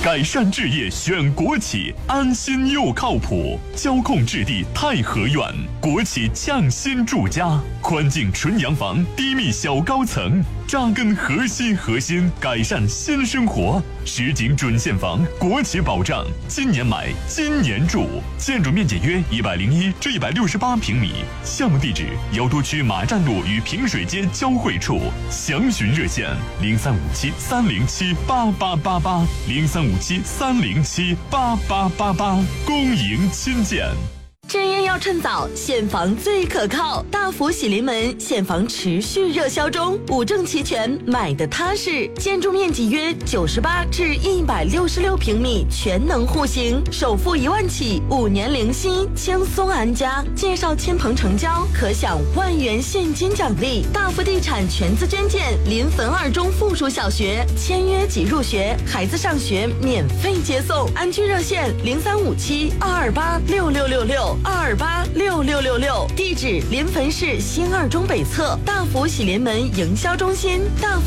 改善置业选国企，安心又靠谱。交控置地太和苑，国企匠心住家，宽净纯洋房，低密小高层，扎根核心，改善新生活。实景准现房，国企保障，今年买，今年住。建筑面积约101至168平米，项目地址瑶都区马站路与平水街交汇处。详询热线0357307888，0357307888，公营亲建。 置业要趁早，现房最可靠。大福喜临门现房持续热销中，五证齐全，买的踏实。建筑面积约98至166平米，全能户型，首付1万起，5年零息，轻松安家。介绍亲朋成交，可享1万元现金奖励。大福地产全资捐建临汾二中附属小学，签约即入学，孩子上学免费接送。安居热线035722826666，2286666，地址临汾市新二中北侧大福喜临门营销中心，大福